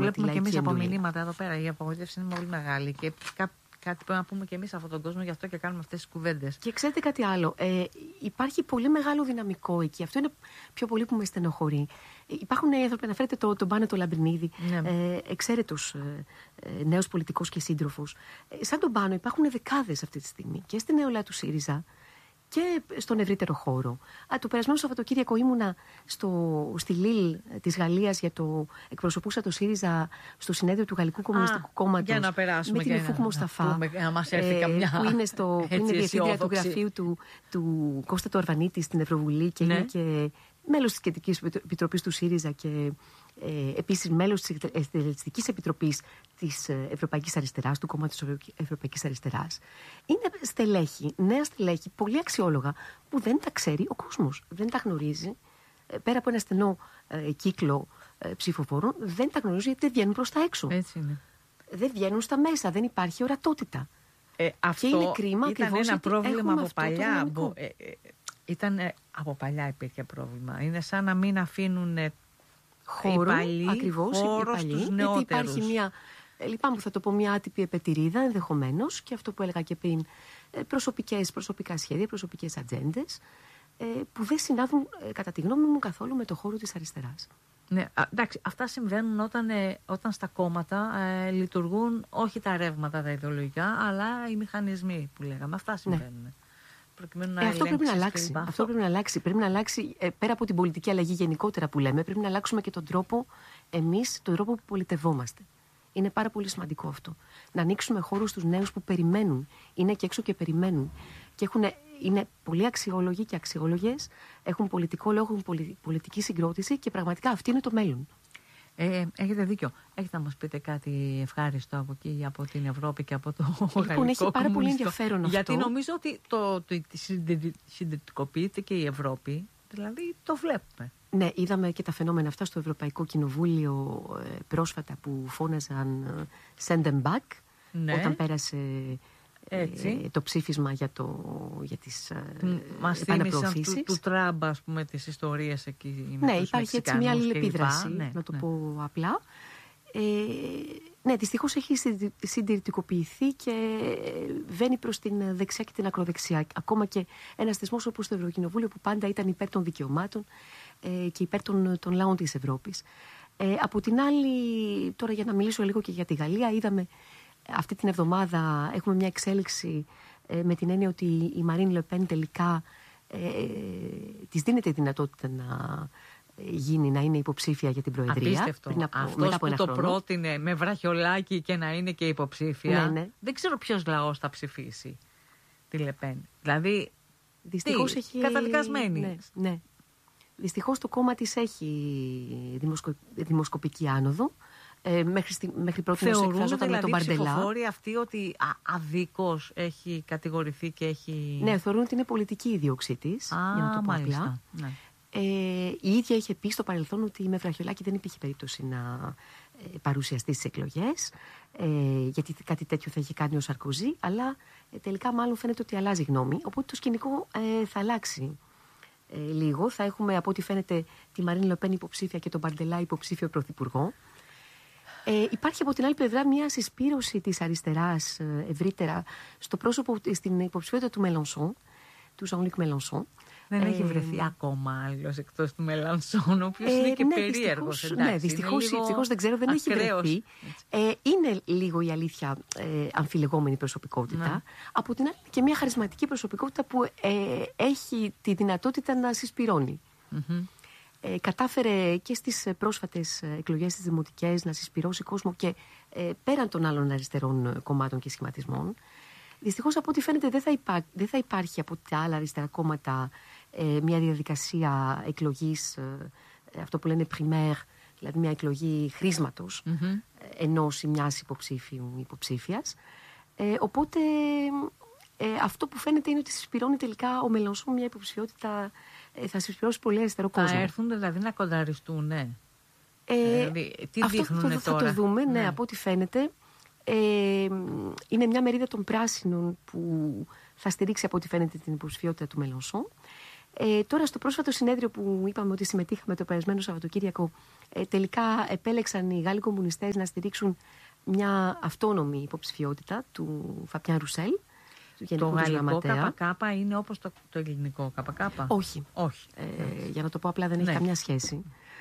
βλέπουμε και εμείς από μηνύματα εδώ πέρα. Η απογοήτευση είναι πολύ μεγάλη και κάτι πρέπει να πούμε και εμείς σε αυτόν τον κόσμο, γι' αυτό και κάνουμε αυτές τις κουβέντες. Και ξέρετε κάτι άλλο. Υπάρχει πολύ μεγάλο δυναμικό εκεί. Αυτό είναι πιο πολύ που με στενοχωρεί. Υπάρχουν άνθρωποι, αναφέρετε τον Πάνο το Λαμπρινίδη, εξαίρετος νέος πολιτικός και σύντροφος. Σαν τον Πάνο υπάρχουν δεκάδες αυτή τη στιγμή και στην νεολαία του ΣΥΡΙΖΑ και στον ευρύτερο χώρο. Το περασμένο Σαββατοκύριακο ήμουνα στη Λίλ της Γαλλίας εκπροσωπούσα το ΣΥΡΙΖΑ στο συνέδριο του Γαλλικού Κομμουνιστικού Κόμματος. Για να περάσουμε με την Εφούκ Μοσταφά, να μας έρθει καμιά που είναι διευθύντρια του γραφείου του Κώστα του Αρβανίτη στην Ευρωβουλή και είναι και μέλος της Κεντρικής Επιτροπής του ΣΥΡΙΖΑ και επίσης μέλος της Εκτελεστικής Επιτροπής της Ευρωπαϊκής Αριστεράς, του Κόμματος της Ευρωπαϊκής Αριστεράς. Είναι στελέχη, νέα στελέχη, πολύ αξιόλογα, που δεν τα ξέρει ο κόσμος, δεν τα γνωρίζει. Πέρα από ένα στενό κύκλο ψηφοφόρων, δεν τα γνωρίζει γιατί δεν βγαίνουν προς τα έξω. Έτσι είναι. Δεν βγαίνουν στα μέσα, δεν υπάρχει ορατότητα. Αυτό και είναι κρίμα ήταν ακριβώς ένα πρόβλημα από παλιά. Από παλιά υπήρχε πρόβλημα. Είναι σαν να μην αφήνουν χώρο, ακριβώς, χώρο στους νεότερους. Γιατί υπάρχει λυπάμαι που θα το πω, μια άτυπη επετηρίδα ενδεχομένως, και αυτό που έλεγα και πριν, προσωπικά σχέδια, προσωπικές ατζέντες, που δεν συνάδουν κατά τη γνώμη μου καθόλου με το χώρο της αριστεράς. Ναι, εντάξει, αυτά συμβαίνουν όταν στα κόμματα λειτουργούν όχι τα ρεύματα τα ιδεολογικά, αλλά οι μηχανισμοί που λέγαμε. Αυτά συμβαίνουν. Ναι. Αυτό πρέπει να αλλάξει. Αυτό πρέπει να αλλάξει. Πρέπει να αλλάξει, πέρα από την πολιτική αλλαγή γενικότερα που λέμε, πρέπει να αλλάξουμε και τον τρόπο τον τρόπο που πολιτευόμαστε. Είναι πάρα πολύ σημαντικό αυτό. Να ανοίξουμε χώρους στους νέους που περιμένουν. Είναι και έξω και περιμένουν. Και είναι πολύ αξιόλογοι και αξιόλογες. Έχουν πολιτικό λόγο, έχουν πολιτική συγκρότηση και πραγματικά αυτή είναι το μέλλον. Έχετε δίκιο. Έχετε να μας πείτε κάτι ευχάριστο από εκεί, από την Ευρώπη και από το γαλλικό έχει πάρα πολύ ενδιαφέρον αυτό. Γιατί νομίζω ότι συντηρητικοποιείται και η Ευρώπη. Δηλαδή το βλέπουμε. Ναι, είδαμε και τα φαινόμενα αυτά στο Ευρωπαϊκό Κοινοβούλιο πρόσφατα που φώναζαν send them back, όταν πέρασε το ψήφισμα για τις επαναπροωθήσεις. Του Τραμπ, ας πούμε, τις ιστορίες εκεί. Ναι, υπάρχει έτσι μια αλληλεπίδραση, να το πω απλά. Ναι, δυστυχώς έχει συντηρητικοποιηθεί και βαίνει προς την δεξιά και την ακροδεξιά. Ακόμα και ένας θεσμός όπως το Ευρωκοινοβούλιο που πάντα ήταν υπέρ των δικαιωμάτων και υπέρ των λαών της Ευρώπης. Από την άλλη, τώρα για να μιλήσω λίγο και για τη Γαλλία, είδαμε αυτή την εβδομάδα έχουμε μια εξέλιξη με την έννοια ότι η Μαρίν Λεπέν τελικά της δίνεται η δυνατότητα να είναι υποψήφια για την Προεδρία. Απίστευτο. Αυτός που το πρότεινε με βραχιολάκι και να είναι και υποψήφια, ναι. Δεν ξέρω ποιος λαός θα ψηφίσει τη Λεπέν. Δηλαδή, δυστυχώς έχει καταδικασμένη. Ναι. Δυστυχώς το κόμμα της έχει δημοσκοπική άνοδο. Μέχρι πρώτη εκφραζόταν με τον Μπαρντελά. Θεωρούν δηλαδή ψηφοφόροι αυτοί ότι αδίκως έχει κατηγορηθεί και έχει... Ναι, θεωρούν ότι είναι πολιτική η δίωξή της, για να το πω απλά. Ναι. Η ίδια είχε πει στο παρελθόν ότι με βραχιολάκι δεν υπήρχε περίπτωση να παρουσιαστεί στις εκλογές, γιατί κάτι τέτοιο θα είχε κάνει ο Σαρκοζή, αλλά τελικά μάλλον φαίνεται ότι αλλάζει γνώμη, οπότε το σκηνικό θα αλλάξει λίγο. Θα έχουμε από ό,τι φαίνεται τη Μαρίν Λεπέν υποψήφια και τον Μπαρντελά υποψήφιο πρωθυπουργό. Υπάρχει από την άλλη πλευρά μια συσπήρωση της αριστεράς ευρύτερα στο πρόσωπο, στην υποψηφιότητα του Μελανσόν, του Jean-Luc Mélenchon. Δεν έχει βρεθεί ακόμα άλλος εκτός του Μελανσόν, ο οποίος είναι και περίεργος. Ναι, δυστυχώς δεν ξέρω, δεν έχει βρεθεί. Είναι λίγο η αλήθεια αμφιλεγόμενη προσωπικότητα. Ναι. Από την άλλη και μια χαρισματική προσωπικότητα που έχει τη δυνατότητα να συσπυρώνει. Mm-hmm. Κατάφερε και στις πρόσφατες εκλογές της δημοτικές να συσπυρώσει κόσμο και πέραν των άλλων αριστερών κομμάτων και σχηματισμών. Δυστυχώς από ό,τι φαίνεται δεν θα υπάρχει από τα άλλα αριστερά κόμματα μια διαδικασία εκλογής, αυτό που λένε primaire, δηλαδή μια εκλογή χρήσματος ενός ή μιας υποψήφιας. Οπότε αυτό που φαίνεται είναι ότι συσπυρώνει τελικά ο Μελανσόν μια υποψηφιότητα, θα συσπυρώσει πολύ αριστερό κόσμο. Θα έρθουν δηλαδή να κονταριστούν, ναι. Δηλαδή, τι αυτό θα το δούμε, ναι, από ό,τι φαίνεται. Είναι μια μερίδα των πράσινων που θα στηρίξει από ό,τι φαίνεται την υποψηφιότητα του Μελανσόν. Τώρα στο πρόσφατο συνέδριο που είπαμε ότι συμμετείχαμε το περασμένο Σαββατοκύριακο, τελικά επέλεξαν οι Γάλλοι κομμουνιστές να στηρίξουν μια αυτόνομη υποψηφιότητα του Φαπιάν Ρουσέλ. Το γαλλικό ΚΚ είναι όπως το ελληνικό ΚΚ? Όχι. Για να το πω απλά, δεν έχει καμιά σχέση.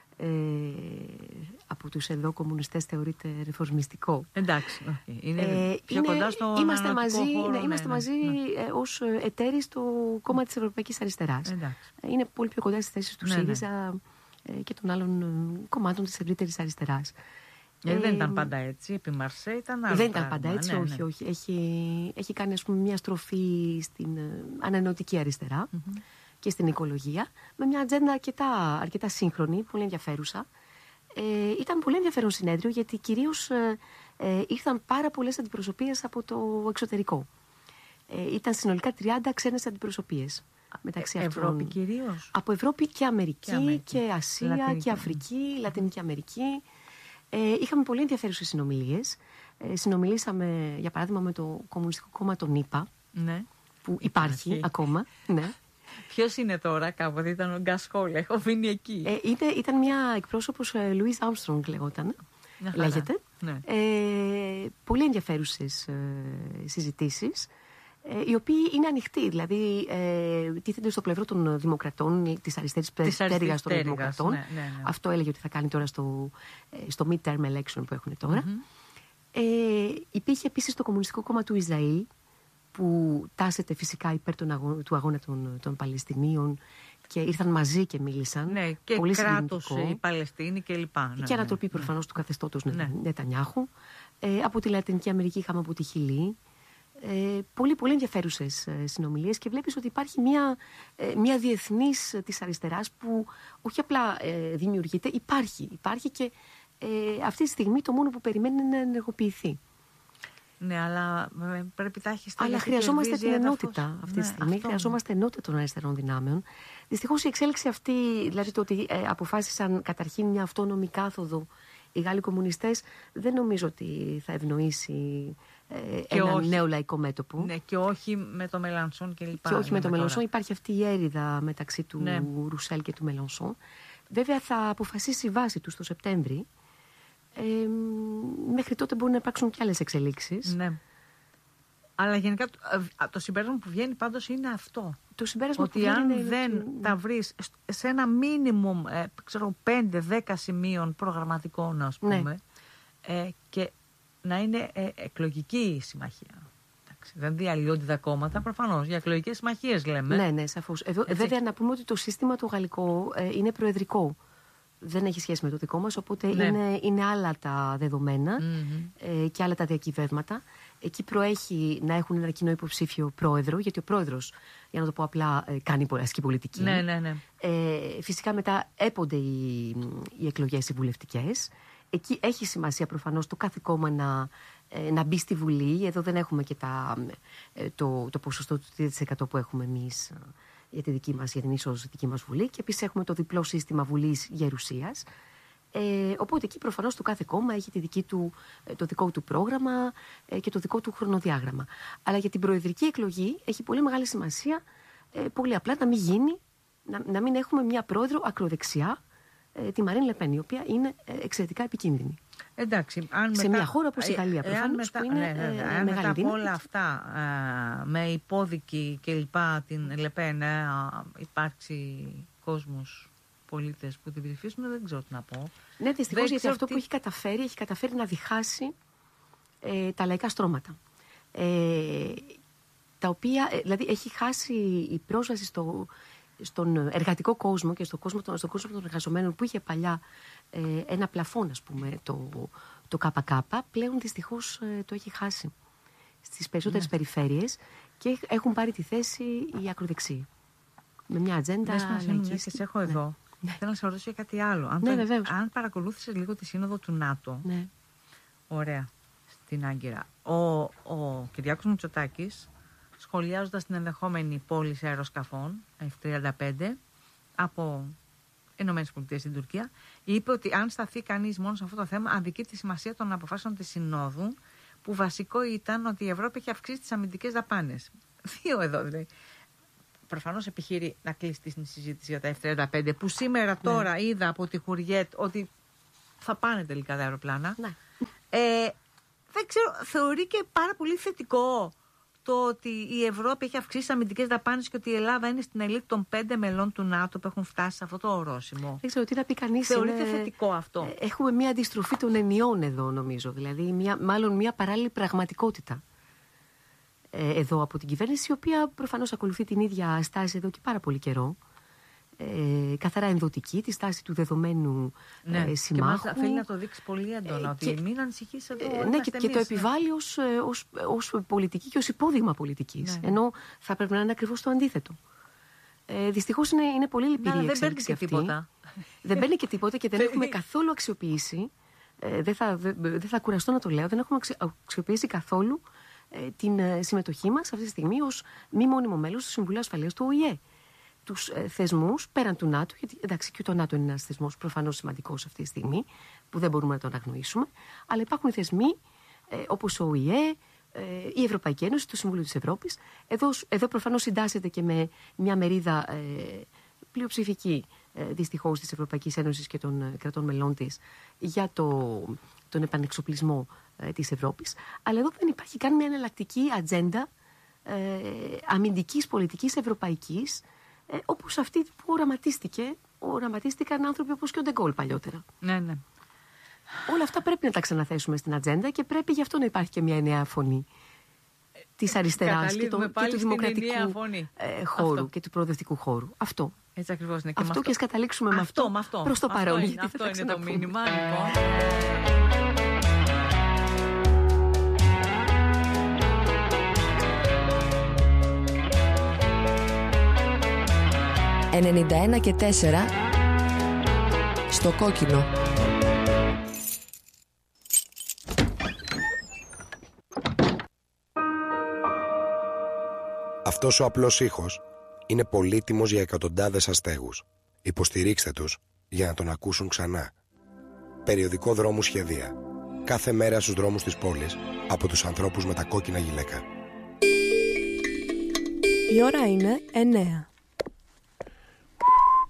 Από τους εδώ κομμουνιστές θεωρείται ρεφορμιστικό. Εντάξει. Είναι πιο κοντά στο είμαστε μαζί ως εταίροι στο κόμμα της Ευρωπαϊκής Αριστεράς. Είναι πολύ πιο κοντά στις θέσεις του ΣΥΡΙΖΑ και των άλλων κομμάτων της ευρύτερης αριστεράς. Δεν ήταν πάντα έτσι, επί Μαρσέ ήταν άλλο. Δεν ήταν πάντα έτσι, όχι. Έχει κάνει, ας πούμε, μια στροφή στην ανανεωτική αριστερά και στην οικολογία, με μια ατζέντα αρκετά σύγχρονη, πολύ ενδιαφέρουσα. Ήταν πολύ ενδιαφέρον συνέδριο, γιατί κυρίως ήρθαν πάρα πολλές αντιπροσωπείες από το εξωτερικό. Ήταν συνολικά 30 ξένες αντιπροσωπείες. Μεταξύ Ευρώπη κυρίως? Από Ευρώπη και Αμερική και Ασία Λατινική. Και Αφρική, Λατινική Αμερική. Είχαμε πολύ ενδιαφέρουσες συνομιλίες. Συνομιλήσαμε, για παράδειγμα, με το Κομμουνιστικό Κόμμα των ΗΠΑ, που υπάρχει ακόμα. Ναι. Ποιος είναι τώρα? Κάποτε ήταν ο Γκασχόλ, έχω μείνει εκεί. Ήταν μια εκπρόσωπος, Λουίς Άρμστρονγκ λέγεται. Ναι. Πολύ ενδιαφέρουσες συζητήσεις, οι οποίοι είναι ανοιχτοί, δηλαδή τίθενται στο πλευρό των δημοκρατών, της αριστερής πτέρυγας των δημοκρατών. Ναι. Αυτό έλεγε ότι θα κάνει τώρα στο midterm election που έχουν τώρα. Υπήρχε επίσης το Κομμουνιστικό Κόμμα του Ισραήλ, που τάσεται φυσικά υπέρ του αγώνα των Παλαιστινίων, και ήρθαν μαζί και μίλησαν. Ναι, και πολύ κράτος η Παλαιστίνη κλπ. Και ανατροπή προφανώς του καθεστώτος Νετανιάχου. Από τη Λατινική Αμερική είχαμε από τη Χιλή. Πολύ πολύ ενδιαφέρουσες συνομιλίες, και βλέπεις ότι υπάρχει μια διεθνής της αριστεράς που όχι απλά δημιουργείται, υπάρχει και αυτή τη στιγμή το μόνο που περιμένει είναι να ενεργοποιηθεί. Ναι, αλλά πρέπει να έχει Αλλά χρειαζόμαστε την ενότητα αυτή τη στιγμή. Χρειαζόμαστε ενότητα των αριστερών δυνάμεων. Δυστυχώς η εξέλιξη αυτή, δηλαδή το ότι αποφάσισαν καταρχήν μια αυτόνομη κάθοδο οι Γάλλοι κομμουνιστές, δεν νομίζω ότι θα ευνοήσει ένα νέο λαϊκό μέτωπο. Ναι, και όχι με το Μελανσόν κλπ. Και όχι με το Μελανσόν. Υπάρχει αυτή η έρηδα μεταξύ του Ρουσέλ και του Μελανσόν. Βέβαια θα αποφασίσει η βάση του στο Σεπτέμβρη. Μέχρι τότε μπορούν να υπάρξουν και άλλες εξελίξεις. Ναι. Αλλά γενικά το συμπέρασμα που βγαίνει πάντως είναι αυτό. Το συμπέρασμα ότι που αν δεν τα βρεις σε ένα μίνιμουμ 5-10 σημείων προγραμματικών, ας πούμε, και να είναι εκλογική η συμμαχία. Δεν διαλύονται τα κόμματα, προφανώς. Για εκλογικές συμμαχίες λέμε. Ναι, σαφώς. Βέβαια να πούμε ότι το σύστημα το γαλλικό είναι προεδρικό. Δεν έχει σχέση με το δικό μας, οπότε είναι άλλα τα δεδομένα και άλλα τα διακυβεύματα. Εκεί προέχει να έχουν ένα κοινό υποψήφιο πρόεδρο, γιατί ο πρόεδρος, για να το πω απλά, κάνει ασκεί πολιτική. Ναι. Φυσικά μετά έπονται οι εκλογές οι βουλευτικές. Εκεί έχει σημασία προφανώς το κάθε κόμμα να μπει στη Βουλή. Εδώ δεν έχουμε και το ποσοστό του 3% που έχουμε εμείς για την ίσως δική μας Βουλή, και επίσης έχουμε το διπλό σύστημα Βουλής Γερουσίας. Οπότε εκεί προφανώς το κάθε κόμμα έχει το δικό του πρόγραμμα και το δικό του χρονοδιάγραμμα. Αλλά για την προεδρική εκλογή έχει πολύ μεγάλη σημασία, πολύ απλά να μην έχουμε μια πρόεδρο ακροδεξιά, τη Μαρίν Λεπέν, η οποία είναι εξαιρετικά επικίνδυνη. Εντάξει, σε μια χώρα όπως η Γαλλία, προφανώς, που είναι μεγάλη μετά δύναμη. όλα αυτά, με υπόδικη κλπ. Την Λεπέν, υπάρξει κόσμος, πολίτες που την ψηφίσουν, δεν ξέρω τι να πω. Ναι, δυστυχώς, γιατί αυτό που έχει καταφέρει να διχάσει τα λαϊκά στρώματα. Τα οποία, δηλαδή, έχει χάσει η πρόσβαση στον εργατικό κόσμο και στον κόσμο των εργαζομένων, που είχε παλιά ένα πλαφόν, ας πούμε, το ΚΚ, πλέον δυστυχώς το έχει χάσει στις περισσότερες περιφέρειες, και έχουν πάρει τη θέση οι ακροδεξιοί. Με μια ατζέντα λαϊκής. Και σε έχω εδώ. Θέλω να σε ρωτήσω για κάτι άλλο. Αν παρακολούθησες λίγο τη σύνοδο του ΝΑΤΟ. Ναι. Ωραία. Στην Άγκυρα. Ο Κυριάκος Μητσοτάκης, σχολιάζοντας την ενδεχόμενη πώληση αεροσκαφών F-35 από ΗΠΑ στην Τουρκία, είπε ότι αν σταθεί κανείς μόνο σε αυτό το θέμα, αδικεί τη σημασία των αποφάσεων της Συνόδου, που βασικό ήταν ότι η Ευρώπη έχει αυξήσει τις αμυντικές δαπάνες. Δύο εδώ δηλαδή. προφανώς επιχείρει να κλείσει τη συζήτηση για τα F-35, που σήμερα τώρα είδα από τη Χουριέτ ότι θα πάνε τελικά τα αεροπλάνα. Ναι. Δεν ξέρω, θεωρεί και πάρα πολύ θετικό το ότι η Ευρώπη έχει αυξήσει αμυντικές δαπάνες και ότι η Ελλάδα είναι στην ελίτ των 5 μελών του ΝΑΤΟ που έχουν φτάσει σε αυτό το ορόσημο. Δεν ξέρω τι να πει κανείς. Θεωρείται θετικό αυτό? Έχουμε μια αντιστροφή των ενιών εδώ, νομίζω. Δηλαδή, μάλλον μια παράλληλη πραγματικότητα εδώ από την κυβέρνηση, η οποία προφανώς ακολουθεί την ίδια στάση εδώ και πάρα πολύ καιρό. Καθαρά ενδοτική, τη στάση του δεδομένου συμμάχου. Και θέλει να το δείξει πολύ έντονα, ότι μην ανησυχείς εδώ. Ναι, και το επιβάλλει ως πολιτική και ως υπόδειγμα πολιτικής. Ναι. Ενώ θα πρέπει να είναι ακριβώς το αντίθετο. Δυστυχώς είναι πολύ λυπηρή η εξέλιξη αυτή. Δεν παίρνει και τίποτα και δεν έχουμε καθόλου αξιοποιήσει. Δεν θα κουραστώ να το λέω. Δεν έχουμε αξιοποιήσει καθόλου την συμμετοχή μας αυτή τη στιγμή ως μη μόνιμο μέλος του Συμβουλίου Ασφαλείας του ΟΗΕ. Τους θεσμούς πέραν του ΝΑΤΟ, γιατί εντάξει και το ΝΑΤΟ είναι ένας θεσμός προφανώς σημαντικός αυτή τη στιγμή, που δεν μπορούμε να τον αγνοήσουμε, αλλά υπάρχουν θεσμοί όπως ο ΟΗΕ, η Ευρωπαϊκή Ένωση, το Συμβούλιο της Ευρώπης. Εδώ προφανώς συντάσσεται και με μια μερίδα πλειοψηφική δυστυχώς της Ευρωπαϊκής Ένωσης και των κρατών μελών της για τον επανεξοπλισμό της Ευρώπης. Αλλά εδώ δεν υπάρχει καν μια εναλλακτική ατζέντα αμυντικής πολιτικής ευρωπαϊκής, όπως αυτή που οραματίστηκαν άνθρωποι όπως και ο Ντεγκόλ παλιότερα. Ναι. Όλα αυτά πρέπει να τα ξαναθέσουμε στην ατζέντα και πρέπει γι' αυτό να υπάρχει και μια νέα φωνή της αριστεράς και του δημοκρατικού χώρου και του προοδευτικού χώρου. Αυτό. Έτσι ακριβώς είναι. Αυτό και ας καταλήξουμε με αυτό προς το παρόν. Αυτό είναι το μήνυμα, λοιπόν. 91 και 4 στο κόκκινο. Αυτός ο απλός ήχος είναι πολύτιμος για εκατοντάδες αστέγους. Υποστηρίξτε τους για να τον ακούσουν ξανά. Περιοδικό Δρόμου Σχεδία. Κάθε μέρα στους δρόμους της πόλης από τους ανθρώπους με τα κόκκινα γυλαίκα. Η ώρα είναι 9.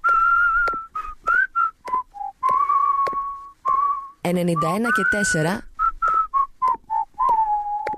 91 και 4